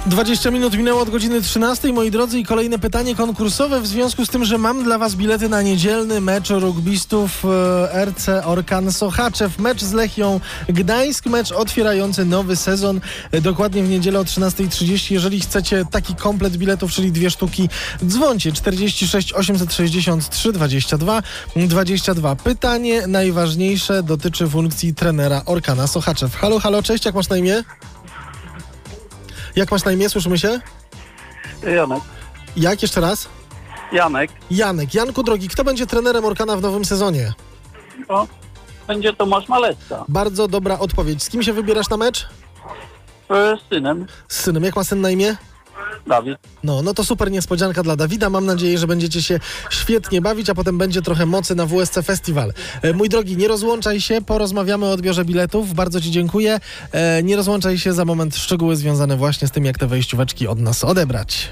20 minut minęło od godziny 13, moi drodzy, i kolejne pytanie konkursowe w związku z tym, że mam dla was bilety na niedzielny mecz rugbistów RC Orkan Sochaczew. Mecz z Lechią Gdańsk, mecz otwierający nowy sezon, dokładnie w niedzielę o 13:30. Jeżeli chcecie taki komplet biletów, czyli 2 sztuki, dzwońcie 46 863 22. Pytanie najważniejsze dotyczy funkcji trenera Orkana Sochaczew. Halo, cześć, jak masz na imię? Jak masz na imię? Słyszymy się? Janek. Jak? Jeszcze raz? Janek. Janku drogi, kto będzie trenerem Orkana w nowym sezonie? O, będzie Tomasz Malewka. Bardzo dobra odpowiedź. Z kim się wybierasz na mecz? Z synem. Z synem. Jak ma syn na imię? Dawid. No to super niespodzianka dla Dawida. Mam nadzieję, że będziecie się świetnie bawić, a potem będzie trochę mocy na WSC Festival. Mój drogi, nie rozłączaj się, porozmawiamy o odbiorze biletów. Bardzo ci dziękuję. Nie rozłączaj się, za moment szczegóły związane właśnie z tym, jak te wejścióweczki od nas odebrać.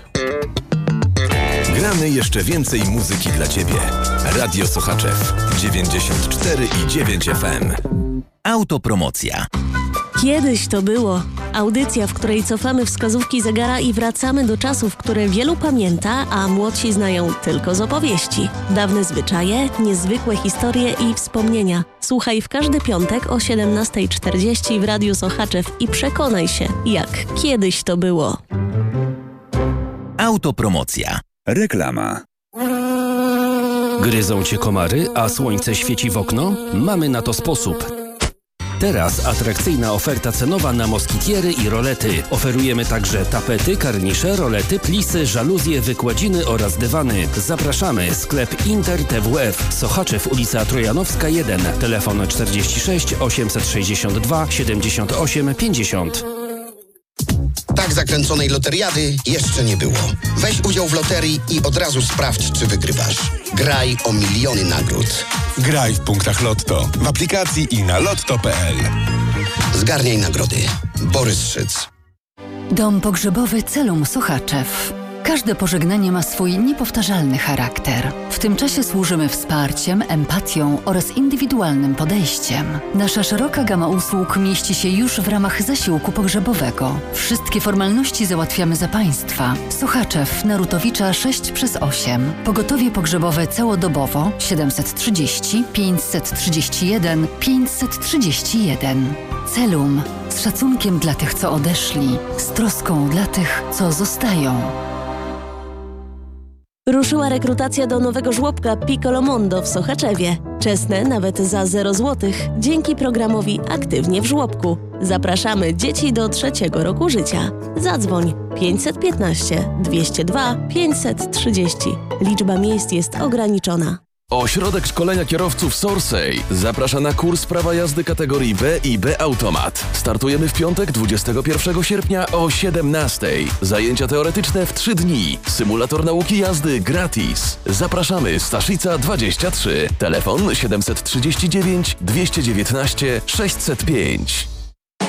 Gramy jeszcze więcej muzyki dla ciebie. Radio Sochaczew 94,9 FM. Autopromocja. Kiedyś to było. Audycja, w której cofamy wskazówki zegara i wracamy do czasów, które wielu pamięta, a młodsi znają tylko z opowieści. Dawne zwyczaje, niezwykłe historie i wspomnienia. Słuchaj w każdy piątek o 17:40 w Radiu Sochaczew i przekonaj się, jak kiedyś to było. Autopromocja. Reklama. Gryzą cię komary, a słońce świeci w okno? Mamy na to sposób. Teraz atrakcyjna oferta cenowa na moskitiery i rolety. Oferujemy także tapety, karnisze, rolety, plisy, żaluzje, wykładziny oraz dywany. Zapraszamy. Sklep Inter TWF. Sochaczew, ulica Trojanowska 1. Telefon 46 862 78 50. Tak zakręconej loteriady jeszcze nie było. Weź udział w loterii i od razu sprawdź, czy wygrywasz. Graj o miliony nagród. Graj w punktach Lotto, w aplikacji i na lotto.pl. Zgarniaj nagrody. Borys Szyc. Dom pogrzebowy Celum Sochaczew. Każde pożegnanie ma swój niepowtarzalny charakter. W tym czasie służymy wsparciem, empatią oraz indywidualnym podejściem. Nasza szeroka gama usług mieści się już w ramach zasiłku pogrzebowego. Wszystkie formalności załatwiamy za Państwa. Sochaczew, Narutowicza 6/8. Pogotowie pogrzebowe całodobowo 730 531 531. Celum. Z szacunkiem dla tych, co odeszli. Z troską dla tych, co zostają. Ruszyła rekrutacja do nowego żłobka Piccolo Mondo w Sochaczewie. Czesne nawet za 0 zł dzięki programowi Aktywnie w żłobku. Zapraszamy dzieci do 3. roku życia. Zadzwoń 515 202 530. Liczba miejsc jest ograniczona. Ośrodek Szkolenia Kierowców Sorsay zaprasza na kurs prawa jazdy kategorii B i B Automat. Startujemy w piątek 21 sierpnia o 17:00. Zajęcia teoretyczne w 3 dni. Symulator nauki jazdy gratis. Zapraszamy, Staszica 23. Telefon 739 219 605.